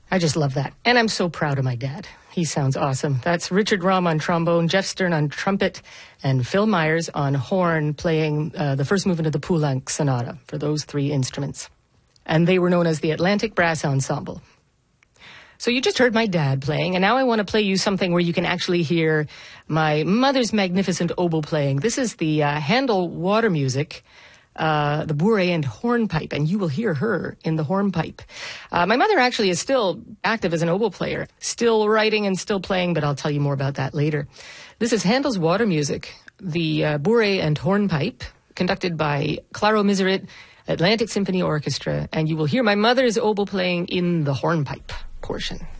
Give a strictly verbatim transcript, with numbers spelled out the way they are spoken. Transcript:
I just love that. And I'm so proud of my dad. He sounds awesome. That's Richard Rum on trombone, Jeff Stern on trumpet, and Phil Myers on horn playing uh, the first movement of the Poulenc Sonata for those three instruments. And they were known as the Atlantic Brass Ensemble. So you just heard my dad playing, and now I want to play you something where you can actually hear my mother's magnificent oboe playing. This is the uh, Handel water music, uh, the bourrée and hornpipe, and you will hear her in the hornpipe. Uh, my mother actually is still active as an oboe player, still writing and still playing, but I'll tell you more about that later. This is Handel's water music, the uh, bourrée and hornpipe, conducted by Claro Miserit, Atlantic Symphony Orchestra, and you will hear my mother's oboe playing in the hornpipe portion.